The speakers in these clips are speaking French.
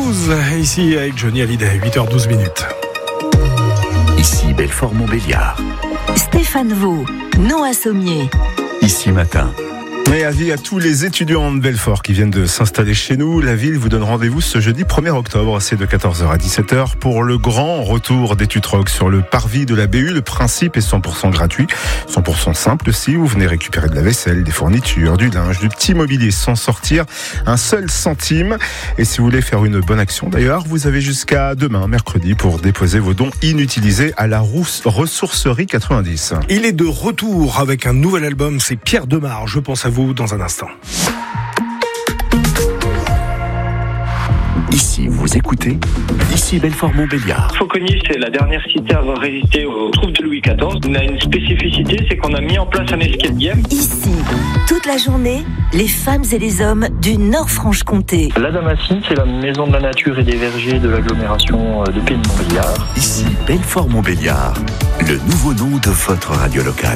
Blues, ici avec Johnny Hallyday, 8h12 minutes. Ici Belfort-Montbéliard. Stéphane Vaux, Noah Sommier. Ici Matin. Et avis à tous les étudiants de Belfort qui viennent de s'installer chez nous. La ville vous donne rendez-vous ce jeudi 1er octobre. C'est de 14h à 17h pour le grand retour des Tutrock sur le parvis de la BU. Le principe est 100% gratuit, 100% simple aussi. Vous venez récupérer de la vaisselle, des fournitures, du linge, du petit mobilier sans sortir un seul centime. Et si vous voulez faire une bonne action d'ailleurs, vous avez jusqu'à demain, mercredi, pour déposer vos dons inutilisés à la ressourcerie 90. Il est de retour avec un nouvel album, c'est Pierre Demar. Je pense à vous dans un instant. Ici, vous écoutez. Ici Belfort-Montbéliard. Fauconnier, c'est la dernière cité à avoir résisté aux troupes de Louis XIV. On a une spécificité, c'est qu'on a mis en place un escape game. Ici, toute la journée, les femmes et les hommes du Nord-Franche-Comté. La Damascine, c'est la maison de la nature et des vergers de l'agglomération de Pays de Montbéliard. Ici Belfort-Montbéliard, le nouveau nom de votre radio locale.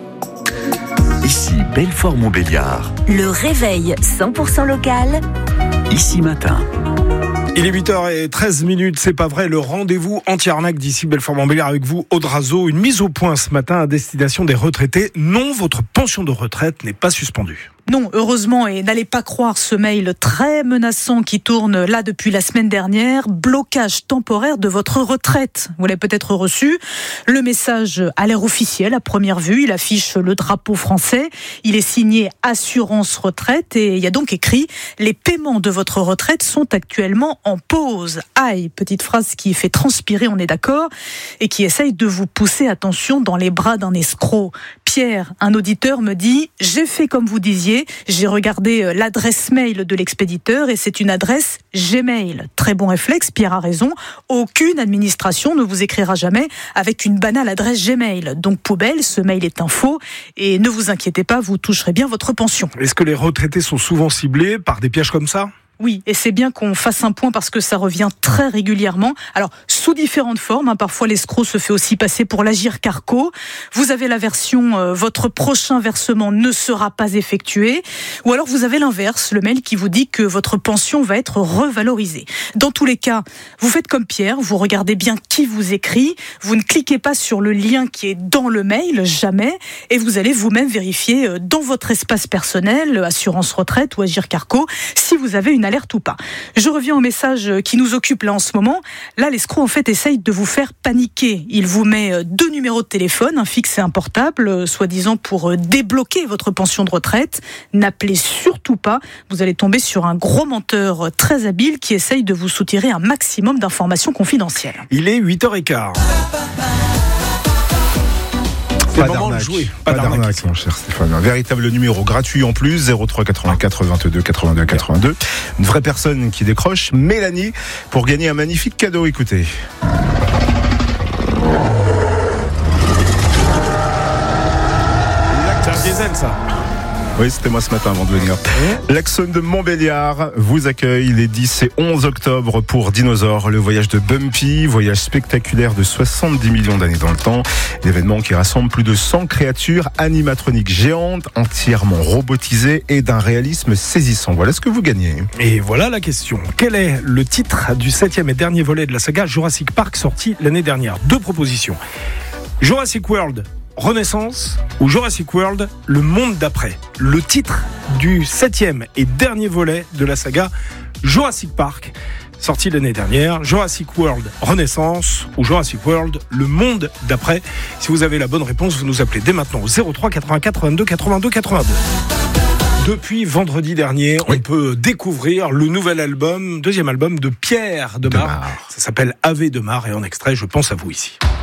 Ici Belfort-Montbéliard. Le réveil 100% local. Ici Matin. Il est 8h13, c'est pas vrai, le rendez-vous anti-arnaque d'ici Belfort-Montbéliard avec vous, Aude Razeau. Une mise au point ce matin à destination des retraités. Non, votre pension de retraite n'est pas suspendue. Non, heureusement, et n'allez pas croire ce mail très menaçant qui tourne là depuis la semaine dernière. Blocage temporaire de votre retraite. Vous l'avez peut-être reçu. Le message a l'air officiel à première vue. Il affiche le drapeau français. Il est signé Assurance Retraite et il y a donc écrit « Les paiements de votre retraite sont actuellement en pause ». Aïe, petite phrase qui fait transpirer, on est d'accord, et qui essaye de vous pousser, attention, dans les bras d'un escroc. Pierre, un auditeur, me dit « J'ai fait comme vous disiez. J'ai regardé l'adresse mail de l'expéditeur et c'est une adresse Gmail. » Très bon réflexe, Pierre a raison. Aucune administration ne vous écrira jamais avec une banale adresse Gmail. Donc poubelle, ce mail est un faux et ne vous inquiétez pas, vous toucherez bien votre pension. Est-ce que les retraités sont souvent ciblés par des pièges comme ça ? Oui, et c'est bien qu'on fasse un point parce que ça revient très régulièrement. Alors, sous différentes formes, parfois l'escroc se fait aussi passer pour l'Agirc Arco. Vous avez la version votre prochain versement ne sera pas effectué. Ou alors vous avez l'inverse, le mail qui vous dit que votre pension va être revalorisée. Dans tous les cas, vous faites comme Pierre, vous regardez bien qui vous écrit, vous ne cliquez pas sur le lien qui est dans le mail, jamais, et vous allez vous-même vérifier dans votre espace personnel, Assurance Retraite ou Agirc Arco, si vous avez une alerte ou pas. Je reviens au message qui nous occupe là en ce moment. Là, l'escroc en fait essaye de vous faire paniquer. Il vous met 2 numéros de téléphone, un fixe et un portable, soi-disant pour débloquer votre pension de retraite. N'appelez surtout pas. Vous allez tomber sur un gros menteur très habile qui essaye de vous soutirer un maximum d'informations confidentielles. Il est 8h15. Pas d'arnaque, mon cher Stéphane. Un véritable numéro gratuit en plus, 03 84 22 82 82. Une vraie personne qui décroche, Mélanie, pour gagner un magnifique cadeau. Écoutez. C'est un diesel, ça. Oui, c'était moi ce matin avant de venir. L'Axone de Montbéliard vous accueille les 10 et 11 octobre pour Dinosaure, le voyage de Bumpy, voyage spectaculaire de 70 millions d'années dans le temps. L'événement qui rassemble plus de 100 créatures animatroniques géantes, entièrement robotisées et d'un réalisme saisissant. Voilà ce que vous gagnez. Et voilà la question. Quel est le titre du 7e et dernier volet de la saga Jurassic Park sorti l'année dernière ? 2 propositions. Jurassic World Renaissance ou Jurassic World, le monde d'après. Le titre du 7e et dernier volet de la saga Jurassic Park, sorti l'année dernière. Jurassic World Renaissance ou Jurassic World, le monde d'après. Si vous avez la bonne réponse, vous nous appelez dès maintenant au 03 84 22 82 82. Depuis vendredi dernier, on peut découvrir le nouvel album, deuxième album de Pierre Demar. Ça s'appelle Ave Demar et en extrait, je pense à vous ici.